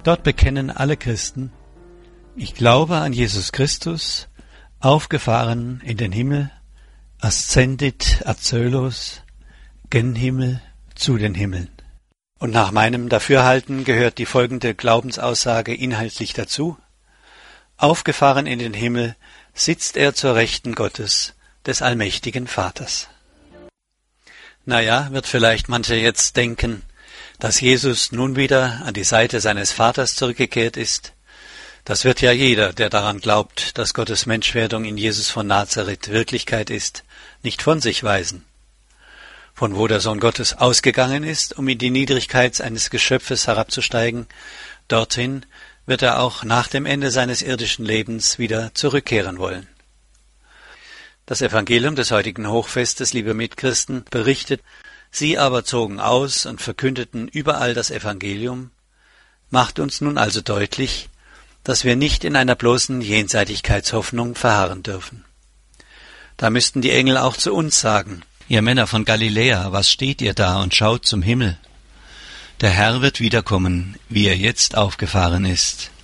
Dort bekennen alle Christen: Ich glaube an Jesus Christus, aufgefahren in den Himmel, ascendit ad coelos, gen Himmel, zu den Himmeln. Und nach meinem Dafürhalten gehört die folgende Glaubensaussage inhaltlich dazu: Aufgefahren in den Himmel sitzt er zur Rechten Gottes, des allmächtigen Vaters. Naja, wird vielleicht manche jetzt denken, dass Jesus nun wieder an die Seite seines Vaters zurückgekehrt ist. Das wird ja jeder, der daran glaubt, dass Gottes Menschwerdung in Jesus von Nazareth Wirklichkeit ist, nicht von sich weisen. Von wo der Sohn Gottes ausgegangen ist, um in die Niedrigkeit eines Geschöpfes herabzusteigen, dorthin wird er auch nach dem Ende seines irdischen Lebens wieder zurückkehren wollen. Das Evangelium des heutigen Hochfestes, liebe Mitchristen, berichtet: Sie aber zogen aus und verkündeten überall das Evangelium, macht uns nun also deutlich, dass wir nicht in einer bloßen Jenseitigkeitshoffnung verharren dürfen. Da müssten die Engel auch zu uns sagen: Ihr Männer von Galiläa, was steht ihr da und schaut zum Himmel? Der Herr wird wiederkommen, wie er jetzt aufgefahren ist.